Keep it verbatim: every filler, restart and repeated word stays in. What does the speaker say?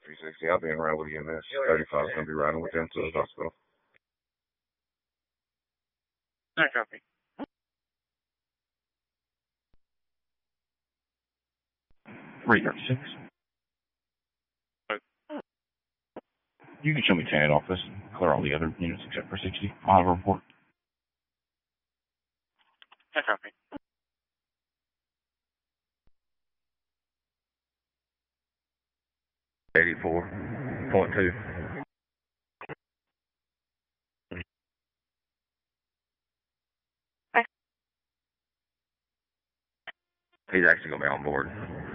three sixty, I'll be in around with you in this. thirty-five is going to be riding with them to the hospital. I copy. three thirty-six. You can show me ten at office. Clear all the other units except for sixty. I'll have a report. I copy. eighty-four point two. He's actually going to be on board.